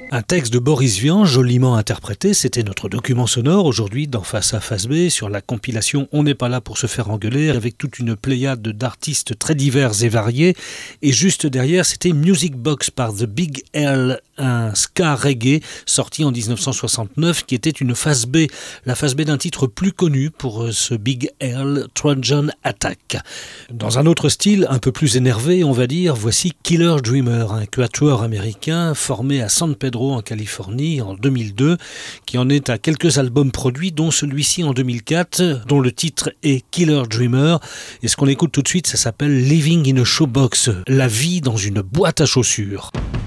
Un texte de Boris Vian, joliment interprété, c'était notre document sonore aujourd'hui dans Face A Face B sur la compilation On n'est pas là pour se faire engueuler avec toute une pléiade d'artistes très divers et variés. Et juste derrière, c'était Music Box par The Big L, un ska reggae sorti en 1969 qui était une face B, la face B d'un titre plus connu pour ce Big L, Trojan Attack. Dans un autre style, un peu plus énervé, on va dire, voici Killer Dreamer, un quatuor américain formé à San Pedro en Californie en 2002, qui en est à quelques albums produits, dont celui-ci en 2004, dont le titre est Killer Dreamer. Et ce qu'on écoute tout de suite, ça s'appelle Living in a Showbox, la vie dans une boîte à chaussures.